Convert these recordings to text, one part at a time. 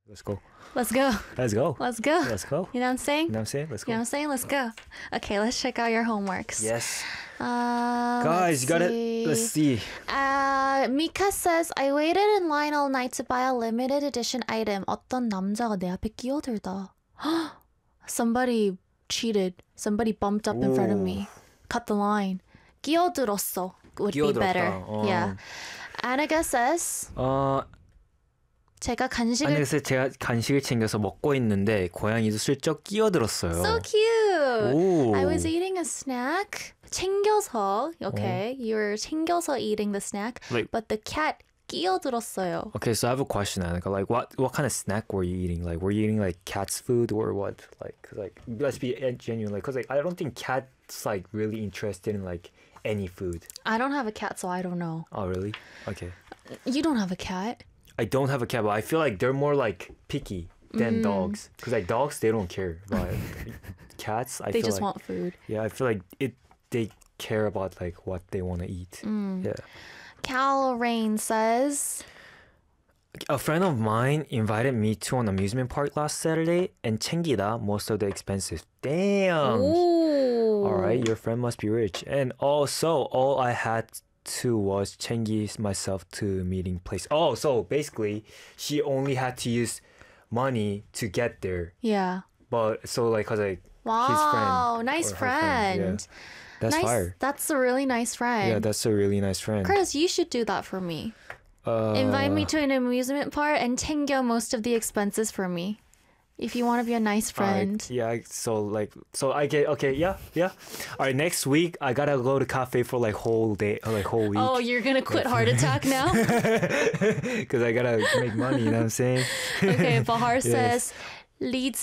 Let's go. Let's go. Let's go. Let's go. Let's go. You know what I'm saying? You know what I'm saying? Let's go. You know what I'm saying? Let's go. Okay, let's check out your homeworks. Yes. Guys, you gotta. Let's see. Mika says, I waited in line all night to buy a limited edition item. 어떤 남자가 내 앞에 끼어들다. Somebody cheated. Somebody bumped up in front of me. Cut the line. 끼어들었어 would be better. Yeah. Annika says, 제가 간식을 챙겨서 먹고 있는데 고양이도 슬쩍 끼어들었어요. So cute. 오. I was eating a snack. 챙겨서. Okay, you're 챙겨서 eating the snack. Like, but the cat 끼어들었어요. Okay, so I have a question, Annika. Like, what kind of snack were you eating? Like, were you eating like cat's food or what? Like, let's be genuine. Like, cause like I don't think cats like really interested in like any food. I don't have a cat, so I don't know. Oh, really? Okay. You don't have a cat? I don't have a cat, but I feel like they're more like picky than dogs. Because like dogs, they don't care. But cats, they just want food. Yeah, I feel like they care about like what they want to eat. Yeah. Cal Rain says, a friend of mine invited me to an amusement park last Saturday and 챙기다 most of the expenses. Damn. Ooh. All right, your friend must be rich. And also, all I had to was 챙기 myself to meeting place. Oh, so basically, she only had to use money to get there. Yeah. But so like, cause like wow, his friend. Nice friend. Yeah. That's nice, fire. That's a really nice friend. Yeah, that's a really nice friend. Chris, you should do that for me. Invite me to an amusement park and 챙겨 most of the expenses for me. If you want to be a nice friend. Yeah, so I get, okay, yeah. All right, next week, I gotta go to cafe for like whole day, or like whole week. Oh, you're gonna quit Heart Attack now? Because I gotta make money, you know what I'm saying? Okay, Bahar says, Liz,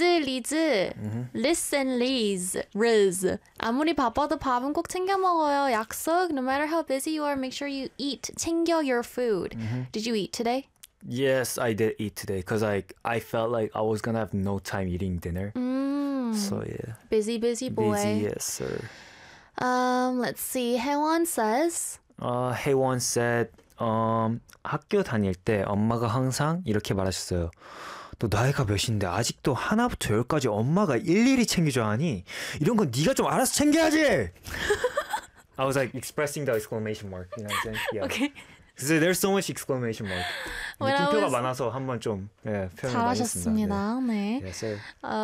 listen, Riz. 아무리 바빠도 밥은 꼭 챙겨 먹어요. 약속. No matter how busy you are, make sure you eat. 챙겨 your food. Did you eat today? Yes, I did eat today because like I felt like I was gonna have no time eating dinner. So yeah. Busy boy. Busy, yes, sir. Let's see. Haewon says. Haewon said, 학교 다닐 때 엄마가 항상 이렇게 말하셨어요. 너 나이가 몇인데 아직도 하나부터 열까지 엄마가 일일이 챙겨줘야 하니? 이런 건 네가 좀 알아서 챙겨야지! I was like expressing the exclamation mark, you know what I'm saying? Yeah. Okay. So there's so much exclamation mark. 느낌표가 많아서 한번 좀 표현을 잘하셨습니다. 네. Yes, sir.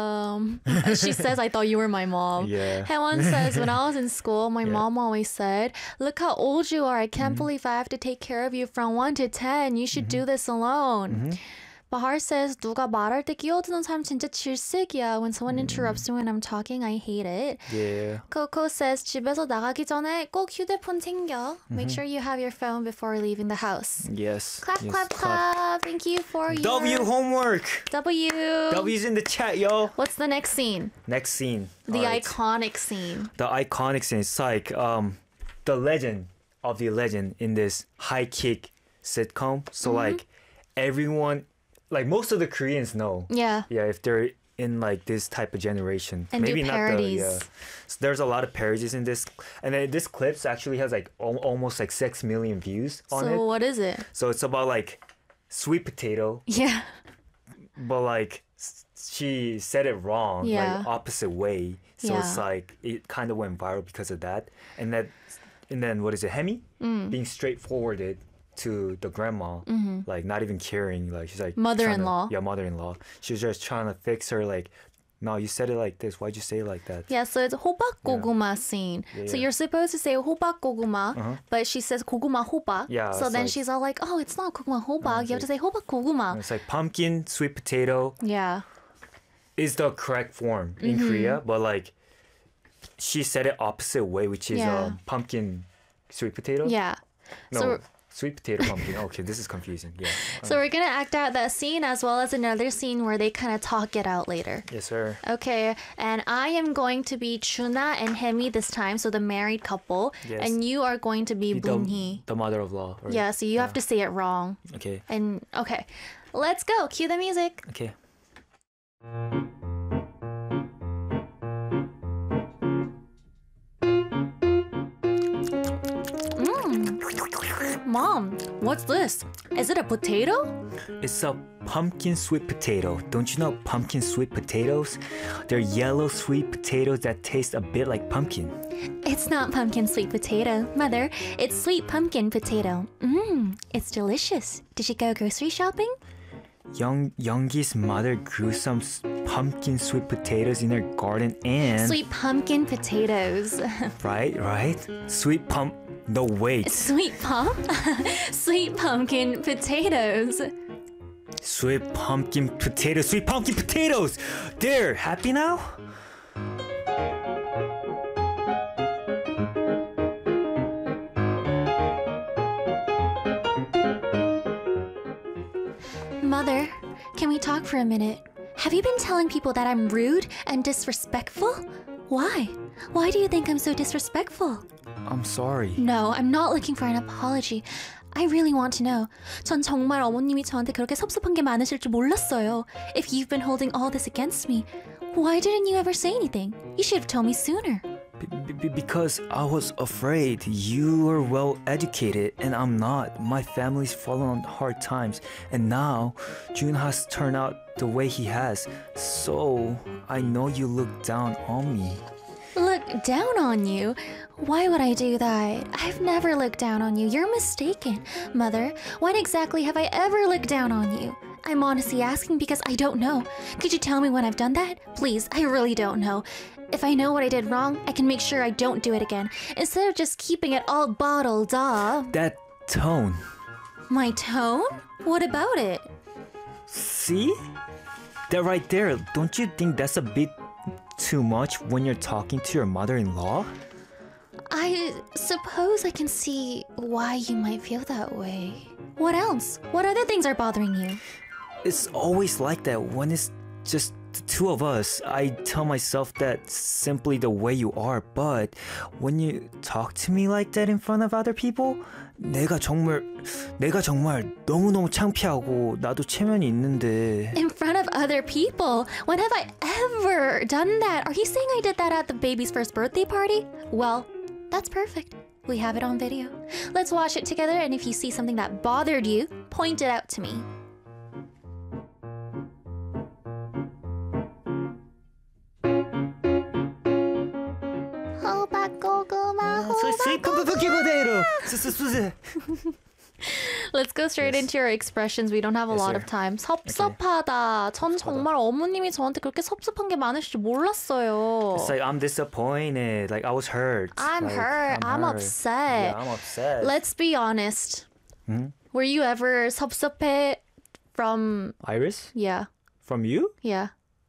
She says, I thought you were my mom. Yeah. Haewon says, when I was in school, my mom always said, look how old you are. I can't believe I have to take care of you from 1 to 10. You should do this alone. Bahar says, 누가 말할 때 끼어드는 사람 진짜 질색이야. When someone interrupts me when I'm talking, I hate it. Yeah. Coco says, 집에서 나가기 전에 꼭 휴대폰 챙겨. Make sure you have your phone before leaving the house. Yes. Clap, clap, clap. Thank you for your... W homework. W. W's in the chat, yo. What's the next scene? Next scene. The iconic scene. The iconic scene. It's like the legend of the legend in this high kick sitcom. So like everyone... Like most of the Koreans know. Yeah. Yeah, if they're in like this type of generation. And maybe do not parodies. So there's a lot of parodies in this. And then this clips actually has like almost like 6 million views on it. So what is it? So it's about like sweet potato. Yeah. But like she said it wrong. Yeah. Like opposite way. So it's like it kind of went viral because of that. And then what is it? Hemi? Being straightforwarded to the grandma, like not even caring, like she's like mother-in-law. Mother-in-law. She was just trying to fix her, like, no, you said it like this. Why'd you say it like that? Yeah, so it's 호박 고구마 scene. Yeah. So you're supposed to say 호박 고구마, but she says 고구마 호박. Yeah, so then she's all like, oh, it's not 고구마 호박. You have to say 호박 고구마. It's like pumpkin, sweet potato. Yeah. Is the correct form in Korea, but like she said it opposite way, which is pumpkin, sweet potato. Yeah. No. So sweet potato pumpkin. Okay, this is confusing. Yeah. So we're gonna act out that scene as well as another scene where they kind of talk it out later. Yes, sir. Okay, and I am going to be Chuna and Hemi this time, so the married couple, Yes. and you are going to be Boonhee. The mother-of-law. Right? Yeah, so you have to say it wrong. Okay. And okay, let's go. Cue the music. Okay. Mom, what's this? Is it a potato? It's a pumpkin sweet potato. Don't you know pumpkin sweet potatoes? They're yellow sweet potatoes that taste a bit like pumpkin. It's not pumpkin sweet potato, Mother. It's sweet pumpkin potato. It's delicious. Did you go grocery shopping? Youngi's mother grew some pumpkin sweet potatoes in her garden and... Sweet pumpkin potatoes. Right? Sweet pump... No, wait. Sweet Sweet pumpkin potatoes. Sweet pumpkin potatoes! There, happy now? Mother, can we talk for a minute? Have you been telling people that I'm rude and disrespectful? Why? Why do you think I'm so disrespectful? I'm sorry. No, I'm not looking for an apology. I really want to know. 전 정말 어머님이 저한테 그렇게 섭섭한 게 많으실 줄 몰랐어요. If you've been holding all this against me, why didn't you ever say anything? You should have told me sooner. Because I was afraid. You are well educated and I'm not. My family's fallen on hard times and now June has turned out the way he has. So I know you look down on me. Look down on you? Why would I do that? I've never looked down on you. You're mistaken. Mother, when exactly have I ever looked down on you? I'm honestly asking because I don't know. Could you tell me when I've done that? Please, I really don't know. If I know what I did wrong, I can make sure I don't do it again, instead of just keeping it all bottled up. That tone. My tone? What about it? See? That right there, don't you think that's a bit too much when you're talking to your mother-in-law? I suppose I can see why you might feel that way. What else? What other things are bothering you? It's always like that when it's just the two of us. I tell myself that simply the way you are, but when you talk to me like that in front of other people, 내가 정말 너무너무 창피하고 나도 체면이 있는데. In front of other people? When have I ever done that? Are you saying I did that at the baby's first birthday party? Well, that's perfect. We have it on video. Let's watch it together, and if you see something that bothered you, point it out to me. Sweet potato. Let's go straight into your expressions. We don't have a lot of time. 섭섭하다. 전 정말 어머님이 저한테 그렇게 섭섭한 게 많으실 줄 몰랐어요. It's like I'm disappointed. Like I was hurt. I'm Like, hurt. I'm upset. Yeah, I'm upset. Let's be honest. Were you ever 섭섭해 from... Iris? Yeah. From you? Yeah.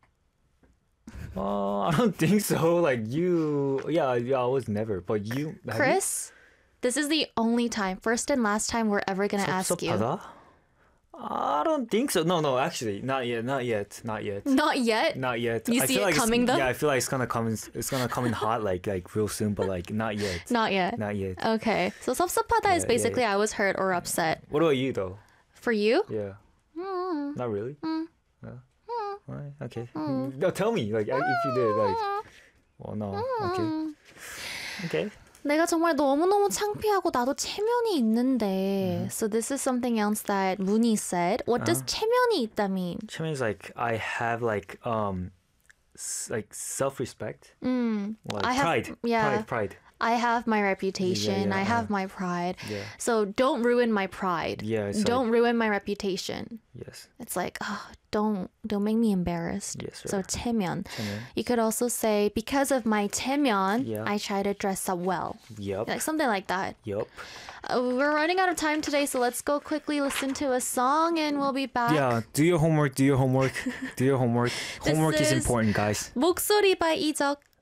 I don't think so. Like you, yeah, I was never. But you, have Chris, this is the only time, first and last time we're ever going to ask you. 섭섭하다? I don't think so. No, actually, not yet. Not yet? Not yet. You I see feel it like coming though? Yeah, I feel like it's gonna come in hot like real soon, but like not yet. Not yet. Not yet. Okay. So 섭섭하다 is Yeah, basically yeah. I was hurt or upset. What about you though? For you? Yeah. Not really. No. Alright, okay. No, tell me like if you did like. Well, no. Okay. 내가 정말 너무너무 창피하고 나도 체면이 있는데. So this is something else that Mooney said. What does 체면이 있다 mean? Which means like I have like self-respect. Like I have- pride. yeah. Pride. I have my reputation. Yeah, I have my pride. Yeah. So don't ruin my pride. Yeah, it's Don't ruin my reputation. Yes. It's like, oh, don't make me embarrassed. Yes, So right. 체면. 체면. You could also say because of my 체면, Yeah. I try to dress up well. Yup. Like something like that. Yup. We're running out of time today, so let's go quickly listen to a song and we'll be back. Yeah. Do your homework. Do your homework. Homework is is- important, guys. 목소리 by 이적.